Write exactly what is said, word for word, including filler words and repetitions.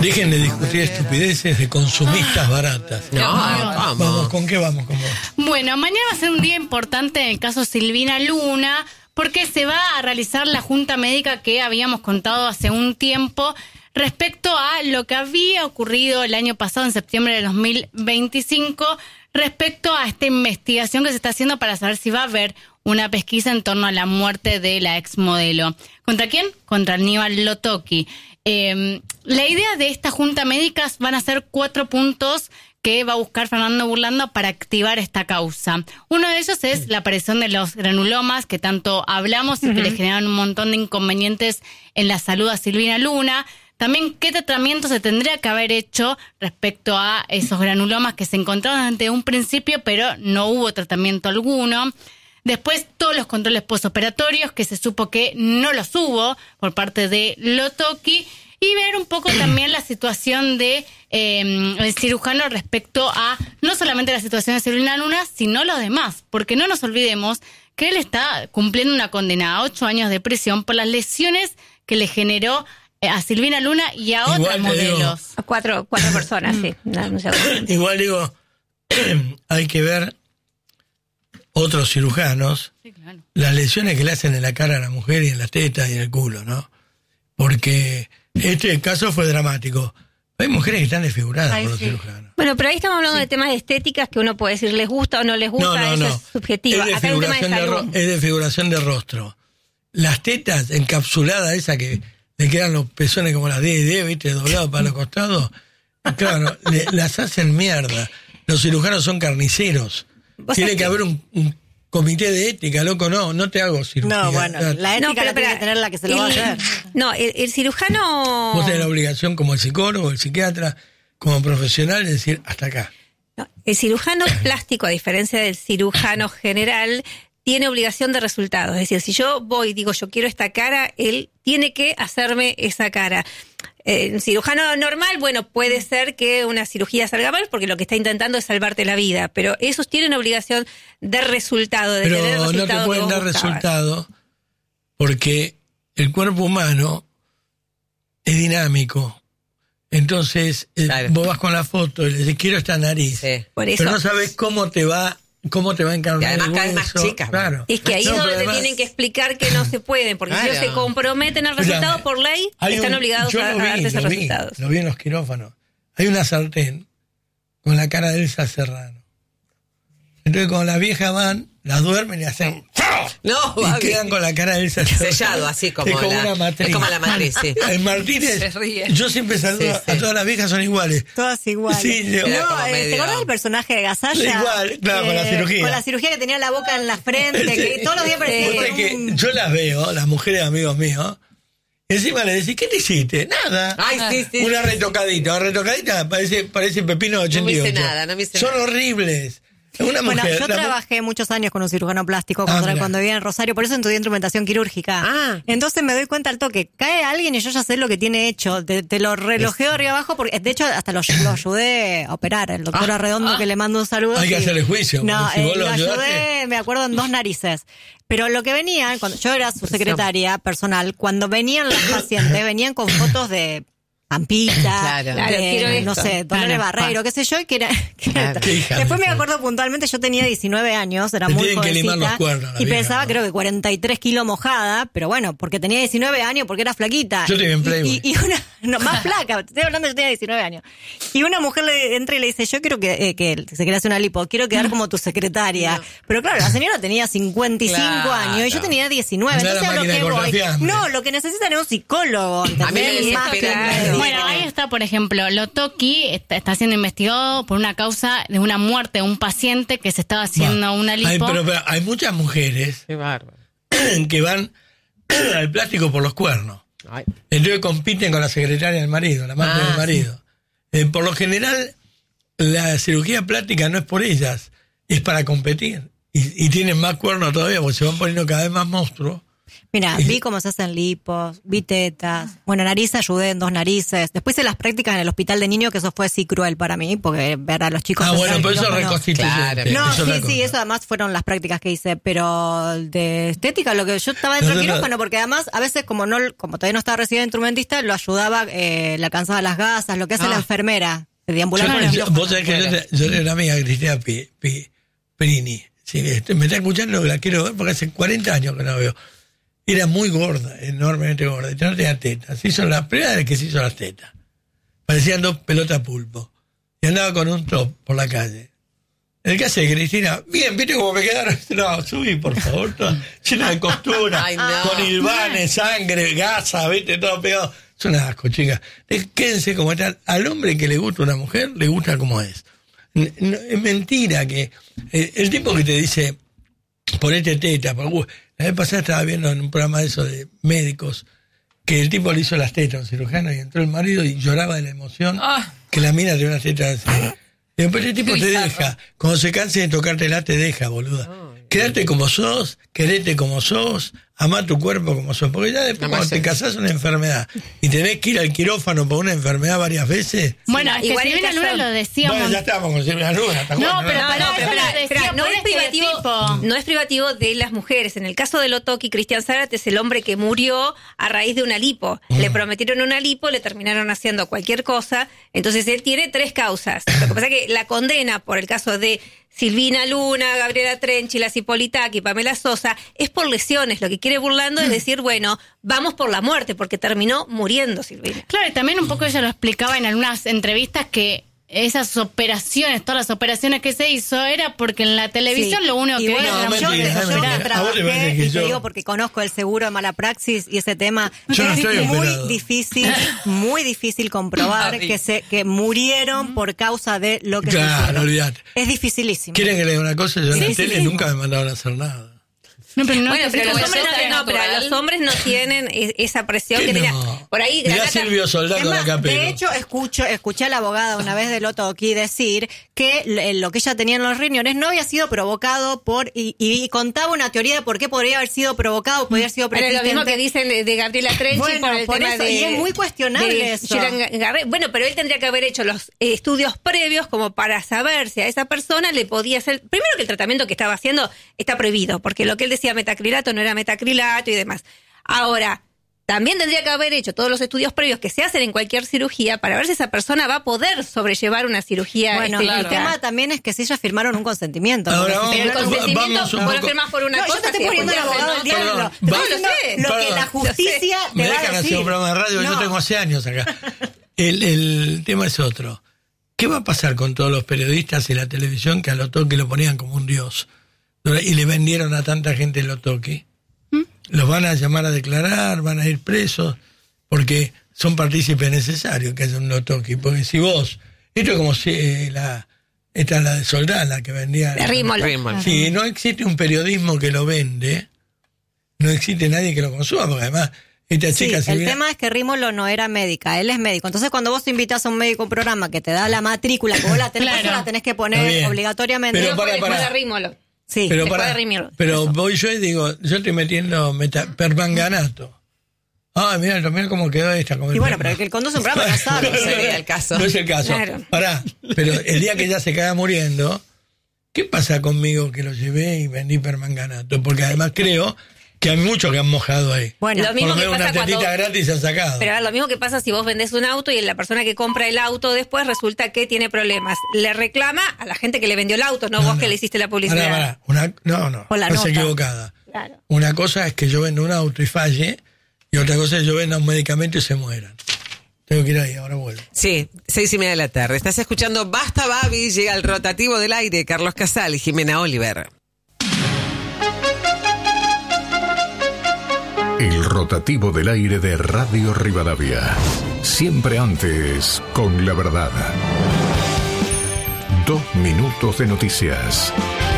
Dejen de discutir estupideces de consumistas baratas. No, no vamos. Vamos, ¿con qué vamos? ¿Con vos? Bueno, mañana va a ser un día importante en el caso Silvina Luna, porque se va a realizar la junta médica que habíamos contado hace un tiempo respecto a lo que había ocurrido el año pasado, en septiembre de dos mil veinticinco, respecto a esta investigación que se está haciendo para saber si va a haber una pesquisa en torno a la muerte de la exmodelo. ¿Contra quién? Contra Aníbal Lotoki. Eh, la idea de esta junta médica van a ser cuatro puntos que va a buscar Fernando Burlando para activar esta causa. Uno de ellos es la aparición de los granulomas, que tanto hablamos y uh-huh. que le generan un montón de inconvenientes en la salud a Silvina Luna. También qué tratamiento se tendría que haber hecho respecto a esos granulomas que se encontraron desde un principio, pero no hubo tratamiento alguno. Después, todos los controles postoperatorios, que se supo que no los hubo por parte de Lotoki. Y ver un poco también la situación de eh, el cirujano respecto a no solamente la situación de Silvina Luna, sino los demás. Porque no nos olvidemos que él está cumpliendo una condena a ocho años de prisión por las lesiones que le generó a Silvina Luna y a Igual otros modelos. Digo, a cuatro, cuatro personas, sí. No, no sé. Igual digo, hay que ver otros cirujanos, sí, claro. las lesiones que le hacen en la cara a la mujer y en las tetas y en el culo, ¿no? Porque este caso fue dramático. Hay mujeres que están desfiguradas Ay, por los sí. cirujanos. Bueno, pero ahí estamos hablando sí. de temas de estéticas que uno puede decir les gusta o no les gusta, no, no, eso no. es subjetivo. Es Acá hay un tema de de salud. ro- es desfiguración de rostro. Las tetas encapsuladas, esa que le quedan los pezones como las D y D, ¿viste? Doblados para los costados. Claro, le, las hacen mierda. Los cirujanos son carniceros. Tiene que haber un, un comité de ética, loco, no, no te hago cirugía. No, bueno, la ética no, pero, la tiene que tener la que se lo el, va a hacer. No, el, el cirujano... Vos tenés la obligación como el psicólogo, el psiquiatra, como profesional, de decir, hasta acá. No, el cirujano plástico, a diferencia del cirujano general, tiene obligación de resultados. Es decir, si yo voy y digo, yo quiero esta cara, él tiene que hacerme esa cara. Eh, un cirujano normal, bueno, puede ser que una cirugía salga mal porque lo que está intentando es salvarte la vida, pero esos tienen obligación de resultado, de pero tener el resultado. No te pueden dar buscabas. resultado porque el cuerpo humano es dinámico. Entonces, claro. vos vas con la foto y le dices, quiero esta nariz, sí. Por eso, pero no sabes cómo te va cómo te va a encarnar y además el cada vez más chicas. Claro. Es que ahí no, es donde además... te tienen que explicar que no se pueden, porque claro. si ellos se comprometen al resultado por ley, están un, obligados a, vi, a darte esos vi, resultados. Lo vi en los quirófanos. Hay una sartén con la cara de Elsa Serrano. Entonces cuando las viejas van, las duermen y hacen... No, y Babi. quedan con la cara de Elsa Serrano. Sellado, así como, es como la, una matriz. Es como la matriz, sí. En Martínez, yo siempre saludo sí, sí. a todas las viejas, son iguales. Todas iguales. Sí, yo, no, eh, medio... ¿te acordás del personaje de Gasalla? Igual, claro, eh, con la cirugía. Con la cirugía que tenía la boca en la frente, sí. que todos los días parecía un... que yo las veo, las mujeres amigos míos, y encima le decís, ¿qué te hiciste? Nada. Ay, sí, sí. Una retocadita, una retocadita parece, parece pepino de ochenta y ocho. No me hice nada, no me hice Son nada. horribles. Una mujer, bueno, yo la... trabajé muchos años con un cirujano plástico cuando, ah, cuando vivía en Rosario, por eso estudié instrumentación quirúrgica. Ah. Entonces me doy cuenta al toque, cae alguien y yo ya sé lo que tiene hecho, te, te lo relojeo arriba abajo, porque de hecho hasta lo, lo ayudé a operar, el doctor ah, Arredondo ah. que le mando un saludo. Hay que hacerle juicio. No, si eh, vos lo, lo ayudé, ayudaste. me acuerdo, en dos narices. Pero lo que venía, cuando yo era su secretaria personal, cuando venían los pacientes, venían con fotos de... Pampita, claro, claro, de, no sé, Dolores claro, Barreiro, qué sé yo, y que era... Que claro. era Después me acuerdo puntualmente, yo tenía diecinueve años, era Te muy jovencita, los cuernos, y vieja, pesaba ¿no? creo que cuarenta y tres kilos mojada, pero bueno, porque tenía diecinueve años, porque era flaquita. Yo te vi en Playboy. Y, y una, no, más flaca, te estoy hablando, yo tenía diecinueve años. Y una mujer le entra y le dice, yo quiero que, eh, que se quiere hacer una lipo, quiero quedar como tu secretaria. No. Pero claro, la señora tenía cincuenta y cinco claro. años y yo tenía diecinueve. No entonces, lo que voy, hambre. no, lo que necesitan es un psicólogo. A mí me más que bueno, ahí está, por ejemplo, Lotoki está, está siendo investigado por una causa de una muerte de un paciente que se estaba haciendo bueno, una lipo. Hay, pero, pero hay muchas mujeres Qué bárbaro. que van al plástico por los cuernos. Ay. Entonces compiten con la secretaria del marido, la madre ah, del marido. Sí. Eh, por lo general, la cirugía plástica no es por ellas, es para competir. Y, y tienen más cuernos todavía porque se van poniendo cada vez más monstruos. Mira, vi cómo se hacen lipos, vi tetas. Bueno, nariz ayudé en dos narices. Después hice las prácticas en el hospital de niños, que eso fue sí cruel para mí, porque ver a los chicos... Ah, bueno, pero eso es no, reconstituyente. No, eso sí, es sí, eso además fueron las prácticas que hice. Pero de estética, lo que yo estaba dentro No, del no, no. quirófano, porque además a veces como no como todavía no estaba recibida de instrumentista, lo ayudaba, eh, le alcanzaba las gasas, lo que hace Ah. la enfermera, de deambular Yo- por el yo- quirófano. vos sabés que yo, te- yo tengo una amiga, Cristina Pi- Pi- Perini. Sí, este, me está escuchando, la quiero ver porque hace cuarenta años que no la veo. Era muy gorda, enormemente gorda. Y no tenía tetas. Se hizo la primera vez que se hizo las tetas. Parecían dos pelotas pulpo. Y andaba con un top por la calle. El que hace Cristina, bien, ¿viste cómo me quedaron? No, subí, por favor, toda llena de costura, Ay, no. con hilvanes, sangre, gasa, ¿viste? Todo pegado. Es un asco, chicas. Quédense como están. Al hombre que le gusta una mujer, le gusta como es. N- no, es mentira que eh, el tipo que te dice, ponete teta, por gu-". La vez pasada estaba viendo en un programa de eso de médicos, que el tipo le hizo las tetas a un cirujano y entró el marido y lloraba de la emoción Ah. que la mina tenía unas tetas así. Y después el tipo Qué te bizarro. deja. Cuando se canse de tocártela, te deja, boluda. Quédate como sos, querete como sos, amá tu cuerpo como sos. Porque ya después No me cuando te hace- casás una enfermedad y tenés que ir al quirófano por una enfermedad varias veces. Bueno, es que igual Silvina el Luna caso- lo decía Bueno, un ya estábamos con Silvia Luna. ¿te acuerdas? No, pero No, pará, no, pero ella pará, lo espera, decía no por es este privativo, tipo. no es privativo de las mujeres. En el caso de Lotoki, Cristian Zárate es el hombre que murió a raíz de una lipo. Le prometieron una lipo, le terminaron haciendo cualquier cosa. Entonces él tiene tres causas. Lo que pasa es que la condena por el caso de Silvina Luna, Gabriela Trenchi, la Cipolitaki, Pamela Sosa, es por lesiones. Lo que quiere burlando es decir, bueno, vamos por la muerte, porque terminó muriendo Silvina. Claro, y también un poco ella lo explicaba en algunas entrevistas que esas operaciones, todas las operaciones que se hizo, era porque en la televisión Sí. lo único Y que bueno, veía era yo, la mentira, mujer yo mentira. operada. ¿A vos te parece trabajé, que y te yo- digo porque conozco el seguro de mala praxis y ese tema, Yo no es estoy muy operado. difícil, muy difícil comprobar Ay. que se que murieron por causa de lo que se Claro, hicieron. olvídate. Es dificilísimo. ¿Quieren que le diga una cosa? Yo en la Sí, sí, tele sí. nunca me mandaron a hacer nada. No, pero no, Bueno, que pero sí, los, como hombres eso no, es no, pero natural. los hombres no tienen e- esa presión ¿Qué que tenía. no? Por ahí Mirá Granata- Silvio Soldado Es de más, la Capelo. de hecho, escucho, escuché a la abogada una vez de Lotoki decir que l- lo que ella tenía en los riñones no había sido provocado por, y, y contaba una teoría de por qué podría haber sido provocado, podría haber sido Pero es lo mismo persistente. que dicen de, de Gabriela Trenchi Bueno, por el por tema eso, de... y es muy cuestionable de eso. Gerard Garret. Bueno, pero él tendría que haber hecho los eh, estudios previos como para saber si a esa persona le podía hacer... Primero que el tratamiento que estaba haciendo está prohibido, porque lo que él decía metacrilato no era metacrilato y demás. Ahora, también tendría que haber hecho todos los estudios previos que se hacen en cualquier cirugía para ver si esa persona va a poder sobrellevar una cirugía Bueno, estética. el tema también es que si ellos firmaron un consentimiento. Ahora porque si vamos- Pero el firmaron- consentimiento, vamos un vos lo poco- firmás por una No, yo cosa... te estoy si poniendo el después abogado del te hacen diablo. otra. Te Perdón, estoy va- diciendo lo sé, que la lo sé. justicia Me te va a dejan hacer decir. un programa de radio, yo No. tengo hace años acá. El, el tema es otro. ¿Qué va a pasar con todos los periodistas y la televisión que a Lotoki lo ponían como un dios? Y le vendieron a tanta gente el Lotoki. Los van a llamar a declarar, van a ir presos, porque son partícipes necesarios que haya un Lotoki. Porque si vos, esto es como si eh, la, esta es la de Soldán, la que vendía. De Rímolo. Rímolo. Si no existe un periodismo que lo vende, no existe nadie que lo consuma, porque además esta Sí, chica el Silvina- tema es que Rímolo no era médica, él es médico. Entonces, cuando vos invitas a un médico a un programa que te da la matrícula, que vos la tenés, Claro. vos la tenés que Está poner bien. obligatoriamente. Pero No, para, después para. de Rímolo. Sí. Pero, después para, de Rímolo. pero Eso. voy yo y digo, yo estoy metiendo meta, permanganato. Ah, mira, mira cómo quedó esta. Como Y bueno, pero el que conduce un programa no sabe. No sería el caso. No es el caso. Claro. Pará, pero el día que ella se caga muriendo, ¿qué pasa conmigo que lo llevé y vendí permanganato? Porque además creo que hay muchos que han mojado ahí. Bueno, Lo Por mismo lo que menos una pasa tetita cuando- gratis se han sacado. Pero a ver, lo mismo que pasa si vos vendés un auto y la persona que compra el auto después resulta que tiene problemas. Le reclama a la gente que le vendió el auto, no, vos que le hiciste la publicidad. Pará, pará. Una, no, no, O la estás nota. equivocada. Claro. Una cosa es que yo venda un auto y falle, y otra cosa es que yo venda un medicamento y se mueran. Tengo que ir ahí, ahora vuelvo. Sí, seis y media de la tarde. Estás escuchando Basta Babi, llega el rotativo del aire, Carlos Casal y Jimena Oliver. El rotativo del aire de Radio Rivadavia. Siempre antes, con la verdad. Dos minutos de noticias.